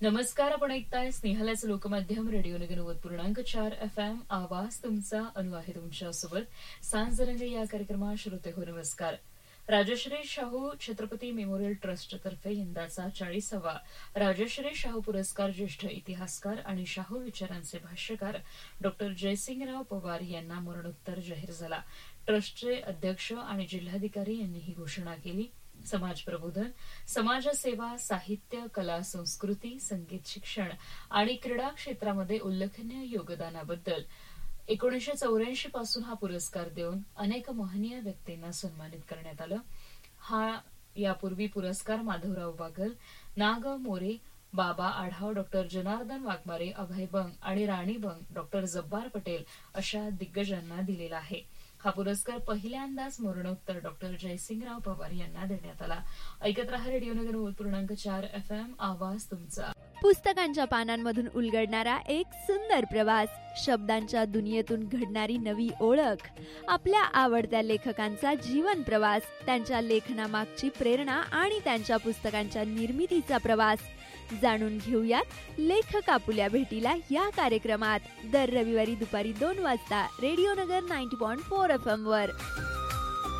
नमस्कार. आपण ऐकताय स्नेहलाचं लोकमाध्यम रेडिओ नगर 90.4 FM. आवाज तुमचा अनु आहे तुमच्यासोबत. सांजरंग या कार्यक्रमात श्रोते हो नमस्कार. राजश्री शाहू छत्रपती मेमोरियल ट्रस्टतर्फे यंदाचा 40वा राजश्री शाहू पुरस्कार ज्येष्ठ इतिहासकार आणि शाहू विचारांचे भाष्यकार डॉ जयसिंगराव पवार यांना मरणोत्तर जाहीर झाला. ट्रस्टचे अध्यक्ष आणि जिल्हाधिकारी यांनी ही घोषणा केली. समाज प्रबोधन, समाजसेवा, साहित्य, कला, संस्कृती, संगीत, शिक्षण आणि क्रीडा क्षेत्रामध्ये उल्लेखनीय योगदानाबद्दल 1984 पासून हा पुरस्कार देऊन अनेक महनीय व्यक्तींना सन्मानित करण्यात आलं. यापूर्वी पुरस्कार माधवराव बागल, नाग मोरे, बाबा आढाव, डॉ जनार्दन वाघमारे, अभय बंग आणि राणी बंग, डॉ जब्बार पटेल अशा दिग्गजांना दिलेला आहे. हा पुरस्कार पहिल्यांदाच मरणोत्तर डॉ जयसिंगराव पवार यांना देण्यात आला. ऐकत रहा रेडिओ नगर 90.4 FM. आवाज तुमचा. पुस्तकांच्या पानांमधून उलगडणारा एक सुंदर प्रवास, शब्दांच्या दुनियेतून घडणारी नवी ओळख, आपल्या आवडत्या लेखकांचा जीवन प्रवास, त्यांच्या लेखनामागची प्रेरणा आणि त्यांच्या पुस्तकांच्या निर्मितीचा प्रवास जाणून घेऊयात लेखक आपुल्या भेटीला या कार्यक्रमात. दर रविवारी दुपारी 2 वाजता रेडिओ नगर 90.4 FM वर.